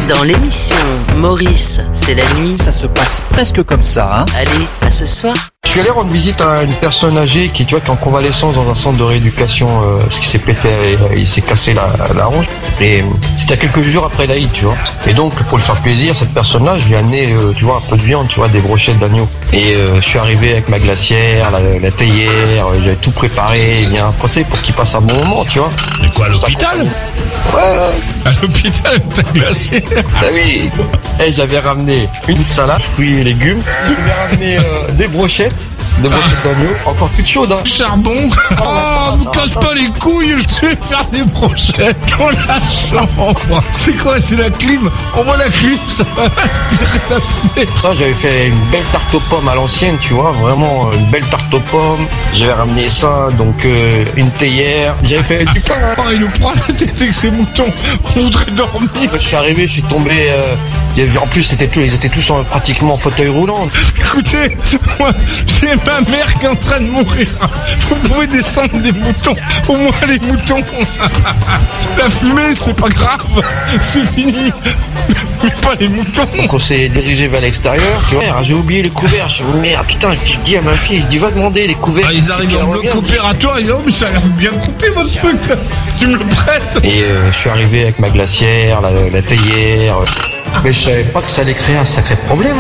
Dans l'émission Maurice, c'est la nuit. Ça se passe presque comme ça, hein. Allez, à ce soir. Je suis allé rendre visite à une personne âgée qui est en convalescence dans un centre de rééducation parce qu'il s'est pété, il s'est cassé la hanche. Et c'était quelques jours après l'Aïd, tu vois. Et donc, pour lui faire plaisir, cette personne-là, je lui ai amené, un peu de viande, des brochettes d'agneau. Et je suis arrivé avec ma glacière, la théière, j'avais tout préparé, bien prêté pour qu'il passe un bon moment, tu vois. Mais quoi, à l'hôpital ? Ouais. À l'hôpital, t'as glacière ? Ah oui. Et j'avais ramené une salade, fruits et légumes. J'avais ramené des brochettes d'agneau, encore toutes chaudes, hein. Charbon. Oh, me casse pas les couilles, je vais faire des brochettes dans la chambre. C'est quoi, c'est la clim ? On voit la clim, ça va. Ça, j'avais fait une belle tarte aux pommes à l'ancienne, tu vois, vraiment une belle tarte aux pommes. J'avais ramené ça, donc une théière. J'avais fait du pain. Oh, il nous prend la tête avec ses moutons. On voudrait dormir. Je suis arrivé, je suis tombé. En plus, ils étaient tous pratiquement en fauteuil roulant. Écoutez, moi, j'ai ma mère qui est en train de mourir. Vous pouvez descendre des moutons. Au moins les moutons. La fumée, c'est pas grave. C'est fini. Mais pas les moutons. Donc on s'est dirigé vers l'extérieur. Tu vois, j'ai oublié les couverts. Je me dis, merde, putain, je dis à ma fille, je dis, va demander les couverts. Ah, ils arrivent en bloc opératoire. Ils disent, oh, mais ça a l'air bien coupé votre truc. Tu me le prêtes. Et je suis arrivé avec ma glacière, la théière. Mais je savais pas que ça allait créer un sacré problème.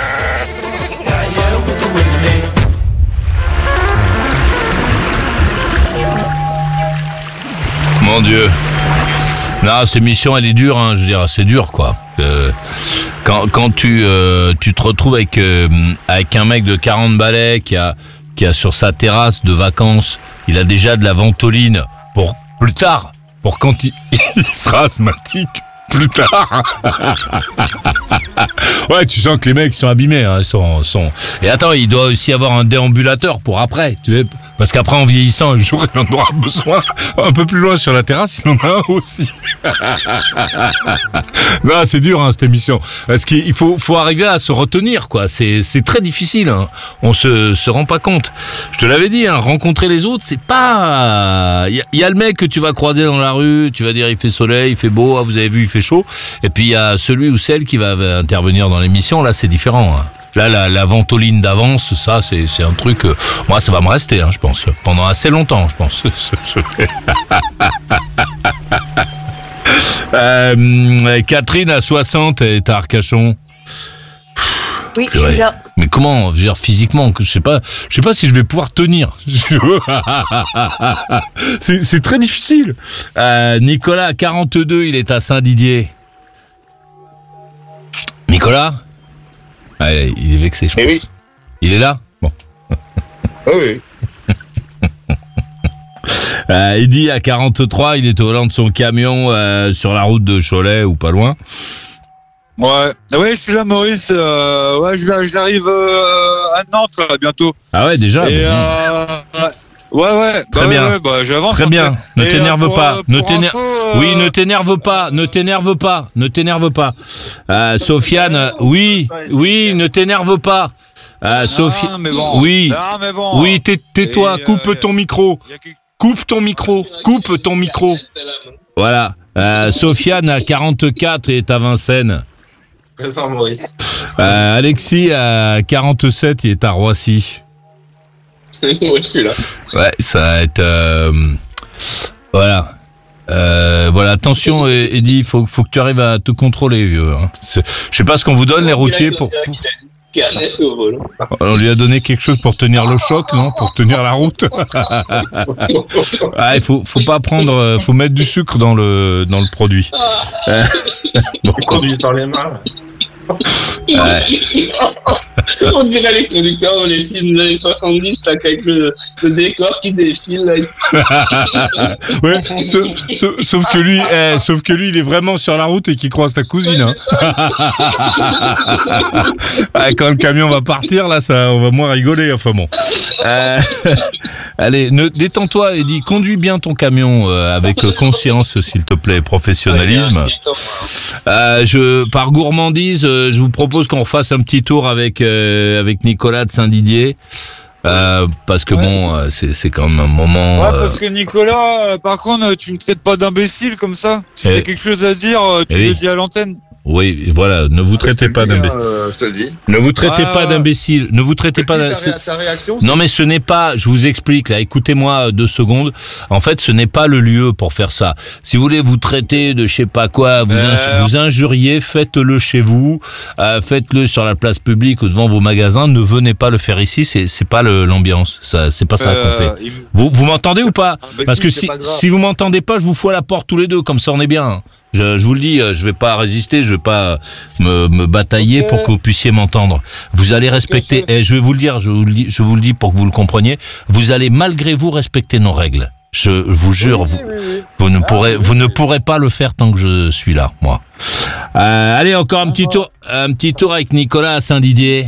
Mon Dieu. Non, cette émission, elle est dure, hein, je veux dire, c'est dur, quoi. Quand tu te retrouves avec un mec de 40 balais qui a sur sa terrasse de vacances, il a déjà de la ventoline pour plus tard, pour quand il sera asthmatique. Plus tard. Ouais, tu sens que les mecs sont abîmés, hein, sont. Et attends, il doit aussi avoir un déambulateur pour après, tu sais, parce qu'après en vieillissant, un jour il en aura besoin. Un peu plus loin sur la terrasse, il en a un aussi. Non, c'est dur, hein, cette émission. Parce qu'il faut arriver à se retenir, quoi. C'est très difficile, hein. On se rend pas compte. Je te l'avais dit, hein, rencontrer les autres, c'est pas. Il y a le mec que tu vas croiser dans la rue, tu vas dire il fait soleil, il fait beau, ah, vous avez vu, il fait chaud. Et puis il y a celui ou celle qui va intervenir dans l'émission. Là, c'est différent, hein. Là, la ventoline d'avance, ça, c'est un truc. Moi, ça va me rester, hein, je pense, pendant assez longtemps, je pense. Catherine à 60 est à Arcachon. Oui, je suis là. Mais comment, je veux dire, physiquement, je sais pas si je vais pouvoir tenir. C'est très difficile. Nicolas, 42, il est à Saint-Didier. Nicolas? Ah, il est vexé, je pense. Oui. Il est là? Bon. Oui. Eddy, à 43, il est au volant de son camion sur la route de Cholet ou pas loin. Ouais, je suis là, Maurice. J'arrive à Nantes là, bientôt. Ah ouais, déjà. Et ouais. Très bien. J'avance. Très bien. Ne t'énerve pas. Oui, ne t'énerve pas. Sofiane, oui, ne t'énerve pas. Sofiane, bon. Oui. Non, mais bon. Oui, tais-toi. Coupe ton micro. Coupe ton micro. Voilà. Sofiane à 44 et est à Vincennes. Présent, Maurice. Alexis à 47, il est à Roissy. Ouais, je suis là. Ouais, ça va être... Voilà. Attention, Eddy, faut que tu arrives à te contrôler, vieux. Hein. Je sais pas ce qu'on vous donne, les routiers, pour... On lui a donné quelque chose pour tenir le choc, non? Pour tenir la route. Ah, il faut pas prendre... faut mettre du sucre dans le produit. Bon. Conduit sans les mains. Ouais. On dirait les conducteurs dans les films des années 70 là, avec le décor qui défile là. Ouais, sauf que lui il est vraiment sur la route et qu'il croise ta cousine, hein. Quand le camion va partir là, ça on va moins rigoler, enfin bon. Allez, détends-toi, Eddy, conduis bien ton camion avec conscience, s'il te plaît, professionnalisme. Par gourmandise, je vous propose qu'on refasse un petit tour avec Nicolas de Saint-Didier. Parce que bon, c'est quand même un moment... Ouais, parce que Nicolas, par contre, tu me traites pas d'imbécile comme ça. Si t'as quelque chose à dire, tu le dis à l'antenne. Oui, voilà, ne vous traitez pas d'imbécile. Je te le dis. Ne vous traitez pas d'imbécile. Ne vous traitez pas Ta réaction, Non, mais ce n'est pas, je vous explique, là, écoutez-moi 2 secondes. En fait, ce n'est pas le lieu pour faire ça. Si vous voulez vous traiter de je sais pas quoi, vous injuriez, faites-le chez vous, faites-le sur la place publique ou devant vos magasins, ne venez pas le faire ici, c'est pas l'ambiance. Ça, c'est pas ça qu'on fait. Vous m'entendez ou pas? Parce que si vous m'entendez pas, je vous fous à la porte tous les deux, comme ça on est bien. Je vous le dis, je vais pas résister, je vais pas me batailler pour que vous puissiez m'entendre. Vous allez respecter, et je vais vous le dire, je vous le dis pour que vous le compreniez, vous allez malgré vous respecter nos règles. Je vous jure, vous ne pourrez pas le faire tant que je suis là, moi. Allez, encore un petit tour avec Nicolas à Saint-Didier.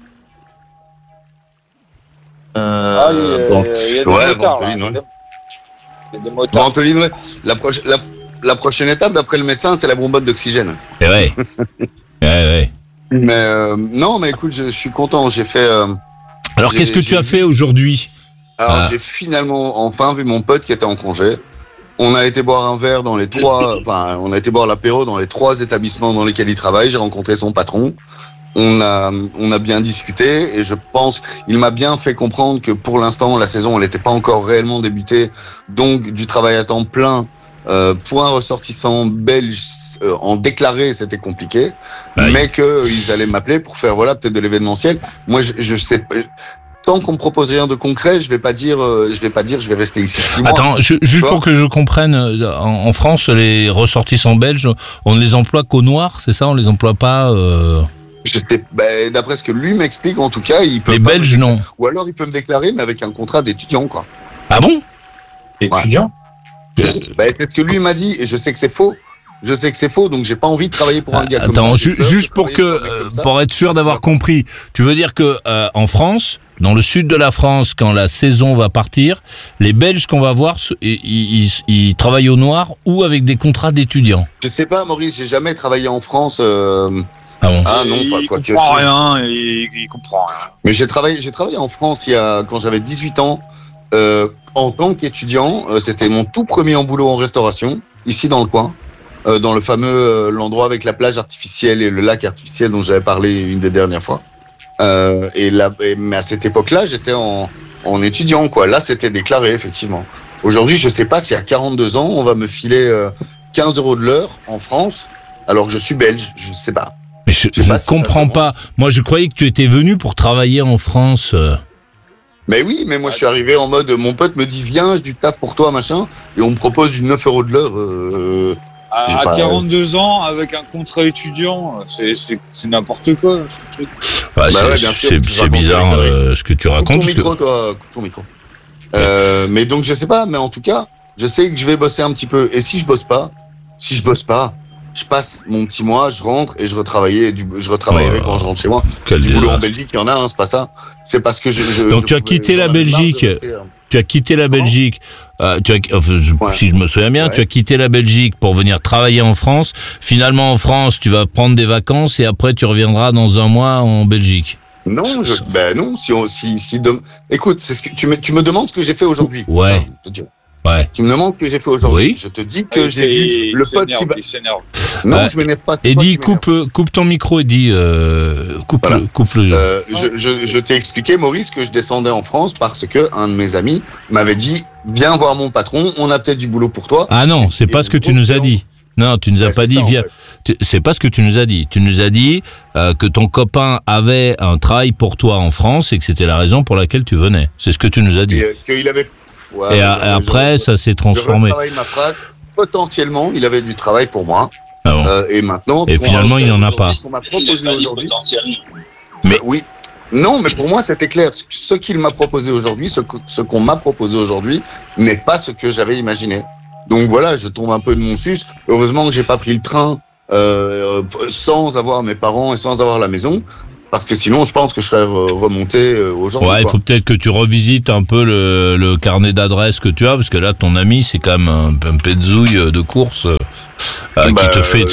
Ventoline, ouais. La prochaine étape, d'après le médecin, c'est la bombotte d'oxygène. Et ouais. Ouais. Mais non, mais écoute, je suis content. J'ai fait. Alors, qu'est-ce que tu as fait aujourd'hui? Alors, j'ai finalement enfin vu mon pote qui était en congé. On a été boire un verre dans les 3. Enfin, on a été boire l'apéro dans les 3 établissements dans lesquels il travaille. J'ai rencontré son patron. On a bien discuté et je pense il m'a bien fait comprendre que pour l'instant la saison elle n'était pas encore réellement débutée, donc du travail à temps plein. Pour un ressortissant belge en déclaré, c'était compliqué, mais qu'ils allaient m'appeler pour faire peut-être de l'événementiel. Moi, je sais pas. Tant qu'on me propose rien de concret, je vais pas dire je vais rester ici 6 mois. Attends, juste pour que je comprenne, en France, les ressortissants belges, on ne les emploie qu'au noir, c'est ça? On les emploie pas d'après ce que lui m'explique, en tout cas, il peut. Les Belges, non. Ou alors il peut me déclarer, mais avec un contrat d'étudiant, quoi. Ah bon? Étudiant? C'est ce que lui m'a dit, et je sais que c'est faux. Donc j'ai pas envie de travailler pour un gars comme ça. Attends, juste pour être sûr d'avoir compris, tu veux dire que en France, dans le sud de la France, quand la saison va partir, les Belges qu'on va voir, ils travaillent au noir ou avec des contrats d'étudiants? Je sais pas, Maurice, j'ai jamais travaillé en France. Ah bon? Ah non, il comprend rien. Il comprend rien. Mais j'ai travaillé en France quand j'avais 18 ans. En tant qu'étudiant, c'était mon tout premier boulot en restauration, ici dans le coin, dans le fameux l'endroit avec la plage artificielle et le lac artificiel dont j'avais parlé une des dernières fois. Mais à cette époque-là, j'étais en étudiant, quoi. Là, c'était déclaré, effectivement. Aujourd'hui, je sais pas si à 42 ans, on va me filer 15 € de l'heure en France, alors que je suis belge, je sais pas. Mais je ne comprends pas. Moi, je croyais que tu étais venu pour travailler en France. Mais oui, mais moi je suis arrivé en mode, mon pote me dit viens, j'ai du taf pour toi, machin, et on me propose du 9 € de l'heure. À 42 ans, avec un contrat étudiant, c'est n'importe quoi. Ce truc. C'est bizarre ce que tu racontes. Coupe ton micro. Mais donc je sais pas, mais en tout cas, je sais que je vais bosser un petit peu. Et si je bosse pas, je passe mon petit mois, je rentre et je retravaillerai quand je rentre chez moi. Du boulot en Belgique, il y en a, c'est pas ça. C'est parce que Donc tu as quitté la Belgique. Tu as quitté la Belgique. Si je me souviens bien, tu as quitté la Belgique pour venir travailler en France. Finalement, en France, tu vas prendre des vacances et après tu reviendras dans un mois en Belgique. Non, non. Écoute, c'est ce que tu me demandes ce que j'ai fait aujourd'hui. Ouais. Ouais. Tu me demandes ce que j'ai fait aujourd'hui. Oui. Je te dis que j'ai vu le pote qui s'énerve. Non, je m'énerve pas. Eddie, coupe ton micro, Eddie. Coupe-le. Je t'ai expliqué, Maurice, que je descendais en France parce que un de mes amis m'avait dit viens voir mon patron, on a peut-être du boulot pour toi. Ah non, c'est pas ce que tu nous as dit. Non, tu nous as pas dit viens. C'est pas ce que tu nous as dit. Tu nous as dit que ton copain avait un travail pour toi en France et que c'était la raison pour laquelle tu venais. C'est ce que tu nous as dit. Qu'il avait. Ouais, et après, ça s'est transformé. Ma phrase, potentiellement, il avait du travail pour moi. Ah bon. Et maintenant, et finalement, il n'en a pas. Ce qu'on m'a proposé aujourd'hui. Mais oui. Non, mais pour moi, c'était clair. Ce qu'il m'a proposé aujourd'hui, ce qu'on m'a proposé aujourd'hui, n'est pas ce que j'avais imaginé. Donc voilà, je tombe un peu de mon sus. Heureusement que j'ai pas pris le train sans avoir mes parents et sans avoir la maison. Parce que sinon, je pense que je serais remonté aujourd'hui. Ouais, il faut peut-être que tu revisites un peu le carnet d'adresses que tu as, parce que là, ton ami, c'est quand même un pétzouille de course Qui te fait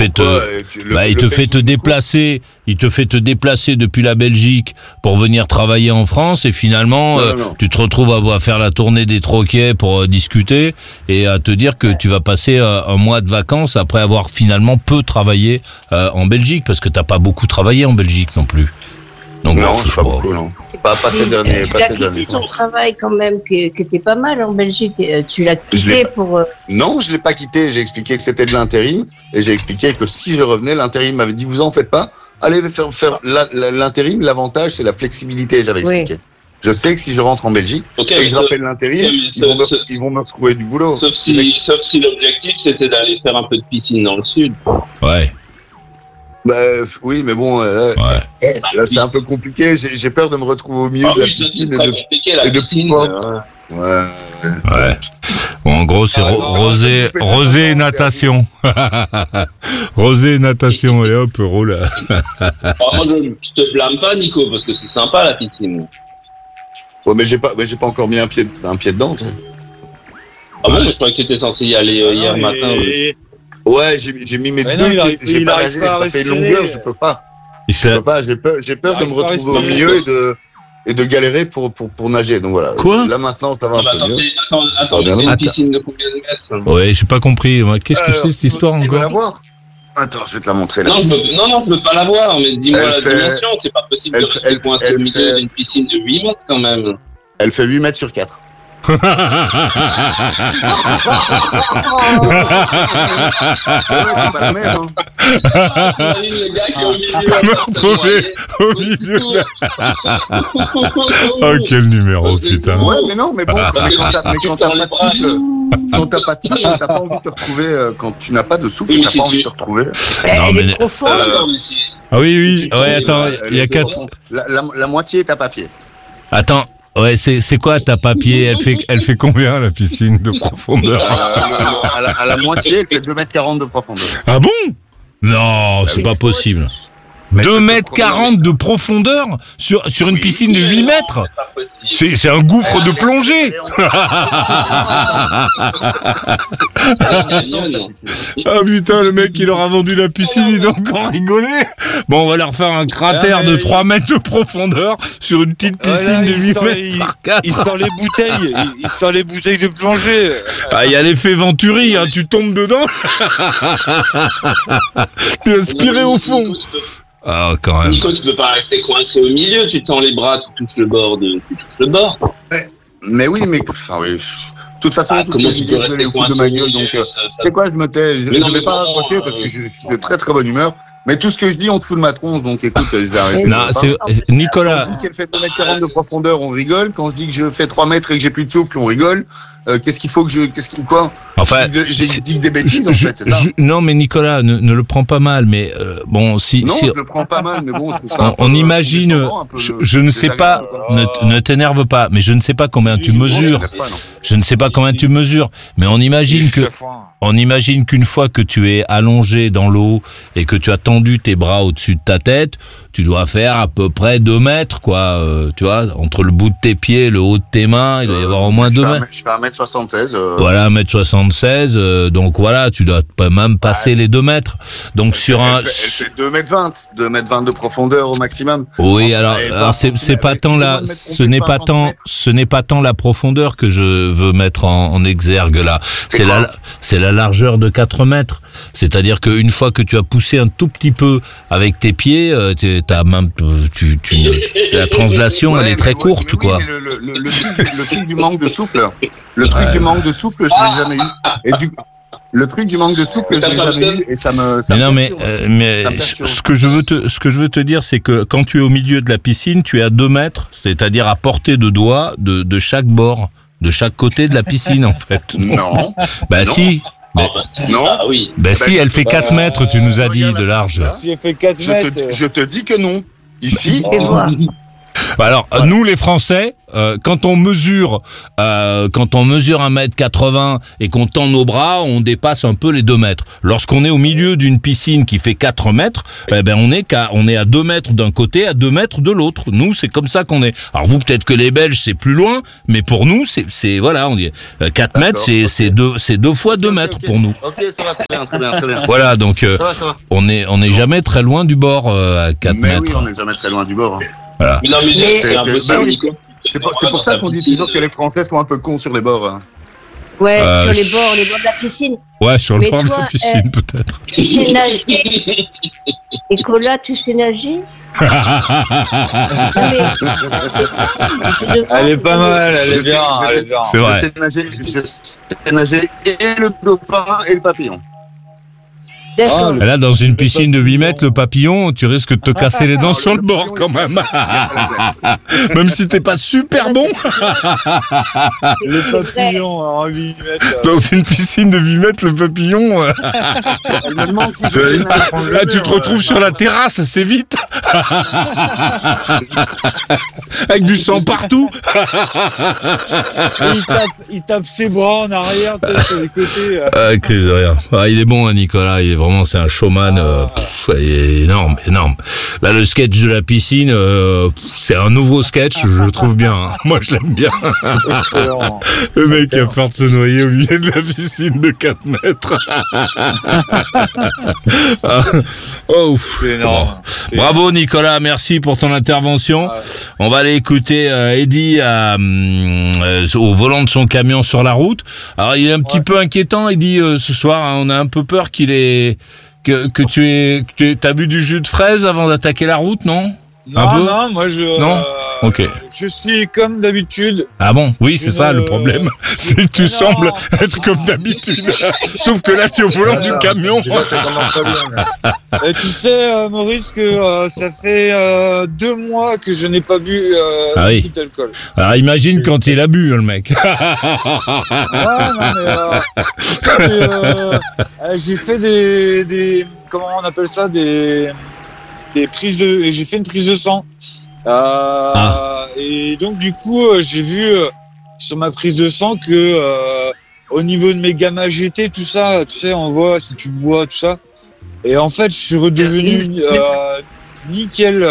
te déplacer. Il te fait te déplacer depuis la Belgique pour venir travailler en France et finalement tu te retrouves à faire la tournée des troquets pour discuter et à te dire que tu vas passer un mois de vacances après avoir finalement peu travaillé en Belgique parce que t'as pas beaucoup travaillé en Belgique non plus. Donc, non, je pas beaucoup, non. Pas ces derniers temps. Tu as quitté ton travail quand même, qui était pas mal en Belgique. Tu l'as quitté pour... Non, je l'ai pas quitté. J'ai expliqué que c'était de l'intérim. Et j'ai expliqué que si je revenais, l'intérim m'avait dit, vous en faites pas. Allez faire l'intérim. L'avantage, c'est la flexibilité, j'avais expliqué. Je sais que si je rentre en Belgique et que je rappelle l'intérim, ils vont me retrouver du boulot. Sauf si l'objectif, c'était d'aller faire un peu de piscine dans le sud. Ouais. Bah oui, mais bon, là c'est un peu compliqué. J'ai peur de me retrouver au milieu de la piscine et de pouvoir. Ouais. Bon, en gros, c'est rosé et natation. Rosé et natation, et hop, roule. Moi, je te blâme pas, Nico, parce que c'est sympa la piscine. Ouais, mais j'ai pas encore mis un pied dedans. Tu sais. Ah bon, je croyais que tu étais censé y aller hier matin. Ouais, j'ai mis mes deux pieds, j'ai pas nagé, j'ai pas fait longueur, je peux pas. J'ai peur de me retrouver au milieu et de galérer pour nager, donc voilà. Quoi ? Là maintenant, ça va un peu mieux. Attends, c'est une piscine de combien de mètres ? Ouais, j'ai pas compris. Qu'est-ce que c'est cette histoire encore ? Tu veux la voir ? Attends, je vais te la montrer. Non, je veux pas la voir, mais dis-moi la dimension. C'est pas possible de rester coincé au milieu d'une piscine de 8 mètres quand même. Elle fait 8 mètres sur 4. C'est pas la même, hein. Oh, quel numéro, putain. Ouais, mais non, mais bon, quand t'as pas de souffle, t'as pas envie de te retrouver, quand tu n'as pas de souffle, t'as pas envie de te retrouver. Elle est profonde. Ah oui, ouais, attends, il y a 4. La moitié est à papier. Attends. Ouais, c'est quoi ta papier ? Elle fait combien la piscine de profondeur ? À la moitié, elle fait 2,40 m de profondeur. Ah bon ? Non, c'est pas possible. 2,40 m de profondeur sur une piscine de 8 mètres ? C'est un gouffre de plongée. Ah putain, le mec il leur a vendu la piscine, il doit encore rigoler. Bon, on va leur faire un cratère de 3 mètres de profondeur sur une petite piscine de 8 mètres par 4. Il sort les bouteilles de plongée. Ah, il y a l'effet Venturi, hein, tu tombes dedans. T'es aspiré au fond. Ah, quand même. Nico, tu peux pas rester coincé au milieu, tu tends les bras, tu touches le bord. Mais oui, enfin oui. De toute façon, tout ce que tu dis, je les fous de ma gueule, donc c'est quoi, je me tais. Je ne vais pas raccrocher parce que je suis de très très bonne humeur. Mais tout ce que je dis, on se fout de ma tronche, donc écoute, je vais arrêter. Non, c'est Nicolas. Quand je dis qu'elle fait 2,40 m de profondeur, on rigole. Quand je dis que je fais 3 mètres et que j'ai plus de souffle, on rigole. Qu'est-ce qu'il faut que quoi ? Enfin, j'ai dit des bêtises en fait, c'est ça. Non, mais Nicolas, ne le prends pas mal, mais bon, si. Non, si, je le prends pas mal, mais bon, je trouve ça. On imagine. Je ne sais pas. Ne t'énerve pas, mais je ne sais pas combien tu mesures. Je ne sais pas combien tu mesures, mais on imagine qu'une fois que tu es allongé dans l'eau et que tu as tendu tes bras au-dessus de ta tête, tu dois faire à peu près 2 mètres, quoi. Tu vois, entre le bout de tes pieds et le haut de tes mains, il doit y avoir au moins 2 mètres. Je fais 1m76. Voilà, 1m76, donc voilà, tu dois pas même passer les 2 mètres. Donc elle fait 2m20, 2m20 de profondeur au maximum. Oui, alors c'est pas tant ce n'est pas tant la profondeur que je veux mettre en exergue là. C'est la largeur de 4 mètres. C'est-à-dire qu'une fois que tu as poussé un tout petit peu avec tes pieds, la translation, elle est très courte, quoi. Le truc du manque de souffle. Le truc du manque de souffle, je l'ai jamais eu. Le truc du manque de souffle, je l'ai jamais eu et ça me. Mais ce que je veux te dire, c'est que quand tu es au milieu de la piscine, tu es à 2 mètres, c'est-à-dire à portée de doigt de chaque bord, de chaque côté de la piscine, en fait. Non. Bah non. Si. Mais, non. Ah oui. Ben si, elle fait 4 mètres, tu nous as dit, de large. Si elle fait 4 mètres. Je te dis que non. Ici. Alors, nous les Français, quand on mesure 1m80 et qu'on tend nos bras, on dépasse un peu les 2 mètres. Lorsqu'on est au milieu d'une piscine qui fait 4 mètres, on est à 2 mètres d'un côté, à 2 mètres de l'autre. Nous, c'est comme ça qu'on est. Alors vous, peut-être que les Belges, c'est plus loin, mais pour nous, c'est voilà, on dit 4 mètres, c'est 2 fois 2 mètres pour nous. Ok, ça va, très bien. Voilà, donc Ça va. on est jamais très loin du bord à 4 Mais mètres. oui, on n'est jamais très loin du bord. Hein. Voilà. Mais non, mais c'est un peu ça, oui. Nico. C'est pour ça qu'on dit toujours que les Français sont un peu cons sur les bords. Hein. Ouais, sur les je- bords de la piscine. Ouais, sur le Mais bord de toi, la piscine, peut-être. Tu sais nager. Nicolas, tu sais nager? Non, mais- Elle est pas mal, elle est bien. C'est vrai. Je sais nager et le dauphin et le papillon. D'accord. Là, dans une piscine de 8 mètres, le papillon, tu risques de te casser les dents sur le bord quand même. Même si t'es pas super bon. Le papillon en 8 mètres. Dans une piscine de 8 mètres, le papillon. Elle me demande si je sais nager. Là, tu te retrouves sur la terrasse, c'est vite. Avec du sang partout. Il tape ses bras en arrière, tu sais, sur les côtés. Crise de rire. Ah, il est bon, hein, Nicolas. Il est vraiment, c'est un showman. Il est énorme. Là, le sketch de la piscine, c'est un nouveau sketch. Je le trouve bien. Hein. Moi, je l'aime bien. Excellent. Le mec a peur de se noyer au milieu de la piscine de 4 mètres. C'est énorme. Bon. Bravo Nicolas, merci pour ton intervention. On va aller écouter Eddy au volant de son camion sur la route. Alors il est un petit peu inquiétant, Eddy, ce soir. Hein, on a un peu peur que t'as bu du jus de fraise avant d'attaquer la route, non? Un peu Non, moi je. Non Ok. Je suis comme d'habitude. Ah bon? Oui, c'est ça Une, le problème. C'est que tu non. sembles être comme d'habitude. Sauf que là, tu es au volant du camion. Et tu sais, Maurice, que ça fait 2 mois que je n'ai pas bu Ah oui. beaucoup d'alcool. Alors imagine quand il a bu, hein, le mec. Ouais, non, mais tu sais que, j'ai fait des. Comment on appelle ça? Des prises de. J'ai fait une prise de sang. Et donc, du coup, j'ai vu sur ma prise de sang que au niveau de mes gamma GT, tout ça, tu sais, on voit si tu bois, tout ça. Et en fait, je suis redevenu nickel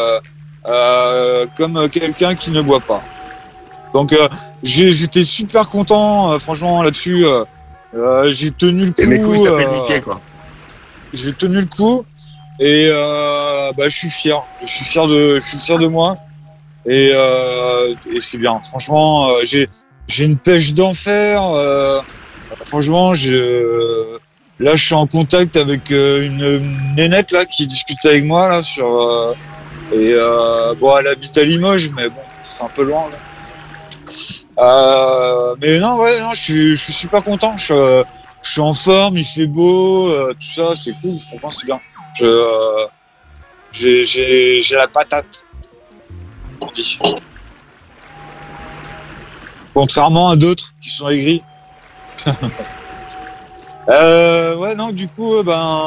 comme quelqu'un qui ne boit pas. Donc, j'étais super content, franchement, là-dessus. J'ai tenu le coup. Et mes couilles s'appellent Niquet, quoi. J'ai tenu le coup et je suis fier. Je suis fier de moi et c'est bien. Franchement, j'ai une pêche d'enfer. Franchement, là, je suis en contact avec une nénette là qui discute avec moi là sur elle habite à Limoges, mais bon, c'est un peu loin là. Mais non, ouais, non, je suis super content. Je suis en forme, il fait beau, tout ça, c'est cool. Franchement, c'est bien. J'ai la patate. On dit. Contrairement à d'autres qui sont aigris. Ouais, non, du coup,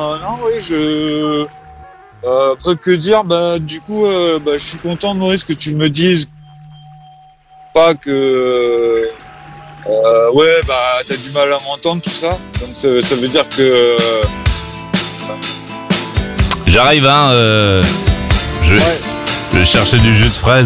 après que dire, du coup, je suis content, Maurice, que tu me dises pas que t'as du mal à m'entendre, tout ça. Donc ça veut dire que J'arrive, hein. Je vais chercher du jus de fraise.